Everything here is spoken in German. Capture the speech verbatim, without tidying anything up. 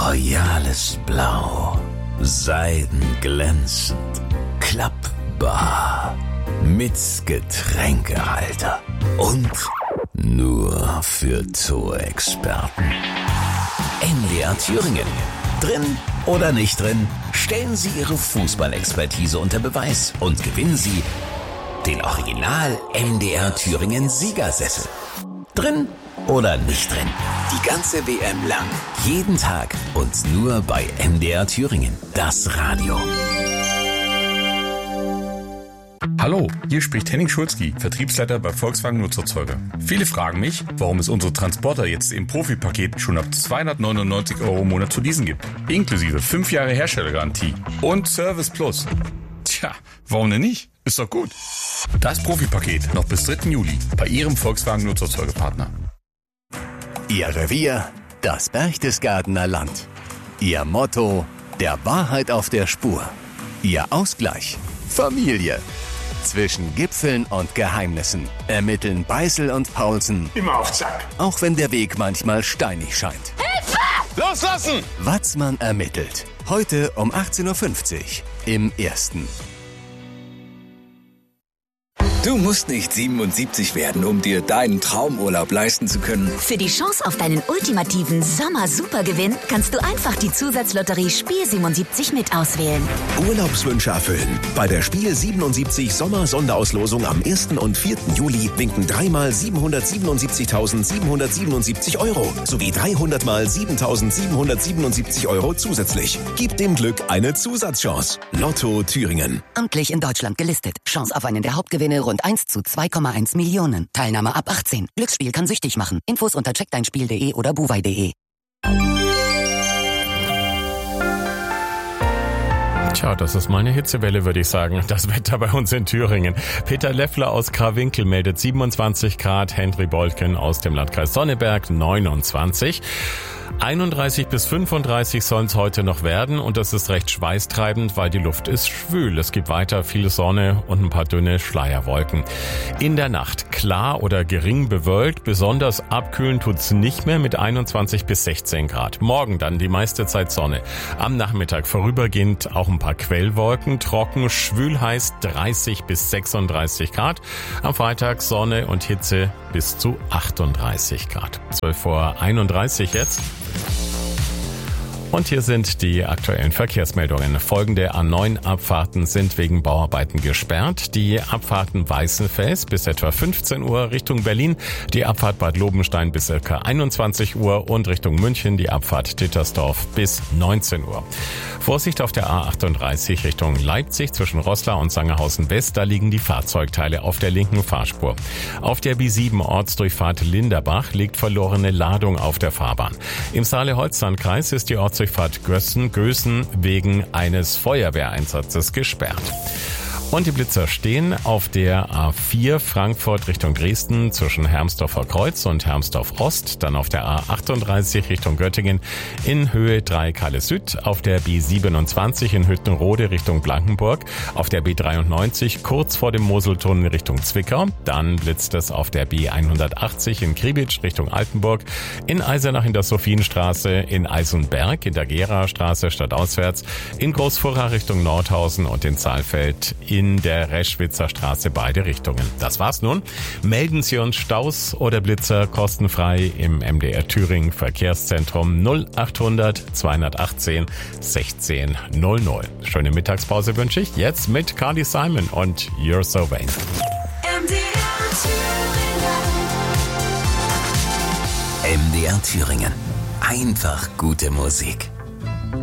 royales Blau, seidenglänzend, klappbar, mit Getränkehalter und nur für Zoo-Experten. M D R Thüringen. Drin oder nicht drin, stellen Sie Ihre Fußballexpertise unter Beweis und gewinnen Sie den Original M D R Thüringen Siegersessel. Drin oder nicht drin, die ganze W M lang, jeden Tag und nur bei M D R Thüringen, das Radio. Hallo, hier spricht Henning Schulzki, Vertriebsleiter bei Volkswagen Nutzerzeuger. Viele fragen mich, warum es unsere Transporter jetzt im Profipaket schon ab zweihundertneunundneunzig Euro im Monat zu leasen gibt. Inklusive fünf Jahre Herstellergarantie und Service Plus. Tja, warum denn nicht? Ist doch gut. Das Profipaket noch bis dritten Juli bei Ihrem Volkswagen Nutzerzeugerpartner. Ihr Revier, das Berchtesgadener Land. Ihr Motto, der Wahrheit auf der Spur. Ihr Ausgleich, Familie. Zwischen Gipfeln und Geheimnissen ermitteln Beißel und Paulsen immer auf Zack. Auch wenn der Weg manchmal steinig scheint. Hilfe! Loslassen! Watzmann ermittelt. Heute um achtzehn Uhr fünfzig im Ersten. Du musst nicht siebenundsiebzig werden, um dir deinen Traumurlaub leisten zu können. Für die Chance auf deinen ultimativen Sommer-Supergewinn kannst du einfach die Zusatzlotterie Spiel siebenundsiebzig mit auswählen. Urlaubswünsche erfüllen. Bei der Spiel siebenundsiebzig Sommer-Sonderauslosung am ersten und vierten Juli winken dreimal siebenhundertsiebenundsiebzigtausendsiebenhundertsiebenundsiebzig Euro sowie dreihundert mal siebentausendsiebenhundertsiebenundsiebzig Euro zusätzlich. Gib dem Glück eine Zusatzchance. Lotto Thüringen. Amtlich in Deutschland gelistet. Chance auf einen der Hauptgewinne rund eins zu zwei Komma eins Millionen. Teilnahme ab achtzehn. Glücksspiel kann süchtig machen. Infos unter check dein spiel punkt de oder buwei punkt de. Tja, das ist mal eine Hitzewelle, würde ich sagen. Das Wetter bei uns in Thüringen. Peter Leffler aus Krawinkel meldet siebenundzwanzig Grad. Henry Bolken aus dem Landkreis Sonneberg neunundzwanzig. einunddreißig bis fünfunddreißig sollen es heute noch werden und das ist recht schweißtreibend, weil die Luft ist schwül. Es gibt weiter viel Sonne und ein paar dünne Schleierwolken. In der Nacht klar oder gering bewölkt, besonders abkühlen tut's nicht mehr mit einundzwanzig bis sechzehn Grad. Morgen dann die meiste Zeit Sonne. Am Nachmittag vorübergehend auch ein paar Quellwolken, trocken, schwül heiß dreißig bis sechsunddreißig Grad. Am Freitag Sonne und Hitze bis zu achtunddreißig Grad. zwölf vor einunddreißig jetzt. Und hier sind die aktuellen Verkehrsmeldungen. Folgende A neun Abfahrten sind wegen Bauarbeiten gesperrt. Die Abfahrten Weißenfels bis etwa fünfzehn Uhr Richtung Berlin, die Abfahrt Bad Lobenstein bis ca. einundzwanzig Uhr und Richtung München die Abfahrt Dittersdorf bis neunzehn Uhr. Vorsicht auf der A achtunddreißig Richtung Leipzig zwischen Roßla und Sangerhausen West, da liegen die Fahrzeugteile auf der linken Fahrspur. Auf der B sieben Ortsdurchfahrt Linderbach liegt verlorene Ladung auf der Fahrbahn. Im Saale-Holzland-Kreis ist die Ortsdurchfahrt Gössen-Gösen wegen eines Feuerwehreinsatzes gesperrt. Und die Blitzer stehen auf der A vier Frankfurt Richtung Dresden zwischen Hermsdorfer Kreuz und Hermsdorf Ost, dann auf der A achtunddreißig Richtung Göttingen in Höhe drei Kalle Süd, auf der B siebenundzwanzig in Hüttenrode Richtung Blankenburg, auf der B dreiundneunzig kurz vor dem Moseltunnel Richtung Zwickau, dann blitzt es auf der B hundertachtzig in Kriebitsch Richtung Altenburg, in Eisenach in der Sophienstraße, in Eisenberg in der Gera-Straße stadtauswärts, in Großfurra Richtung Nordhausen und in Saalfeld in in der Reschwitzer Straße beide Richtungen. Das war's nun. Melden Sie uns Staus oder Blitzer kostenfrei im M D R Thüringen Verkehrszentrum null achthundert zweihundertachtzehn sechzehn null null. Schöne Mittagspause wünsche ich jetzt mit Carly Simon und You're So Vain. M D R Thüringen. M D R Thüringen. Einfach gute Musik.